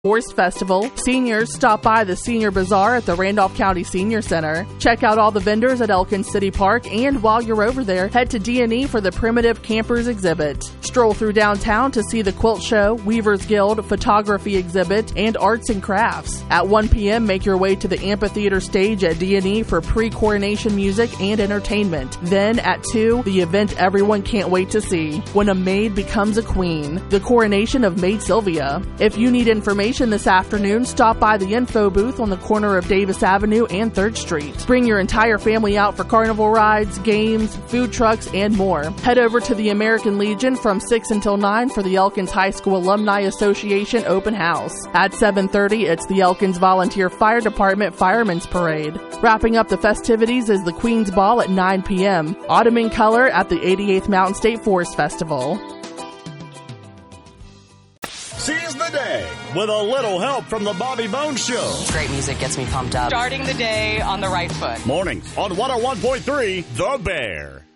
Forest Festival. Seniors, stop by the Senior Bazaar at the Randolph County Senior Center. Check out all the vendors at Elkins City Park, and while you're over there, head to D&E for the Primitive Campers exhibit. Stroll through downtown to see the quilt show, Weavers Guild, photography exhibit, and arts and crafts. At 1 p.m., make your way to the amphitheater stage at D&E for pre-coronation music and entertainment. Then at 2, the event everyone can't wait to see, When a Maid Becomes a Queen, the coronation of Maid Sylvia. If you need information this afternoon, stop by the info booth on the corner of Davis Avenue and 3rd Street. Bring your entire family out for carnival rides, games, food trucks, and more. Head over to the American Legion from 6 until 9 for the Elkins High School Alumni Association Open House. At 7:30, it's the Elkins Volunteer Fire Department Fireman's Parade. Wrapping up the festivities is the Queen's Ball at 9 p.m. Autumn in Color at the 88th Mountain State Forest Festival. Seize the day with a little help from the Bobby Bones Show. Great music gets me pumped up. Starting the day on the right foot. Mornings on 101.3 The Bear.